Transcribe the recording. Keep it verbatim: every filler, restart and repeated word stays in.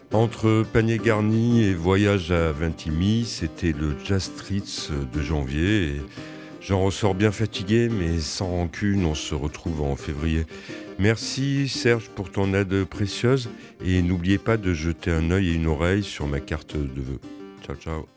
Entre panier garni et voyage à Vintimille, c'était le Jazz Streets de janvier. Et j'en ressors bien fatigué, mais sans rancune, on se retrouve en février. Merci Serge pour ton aide précieuse et n'oubliez pas de jeter un œil et une oreille sur ma carte de vœux. Ciao ciao.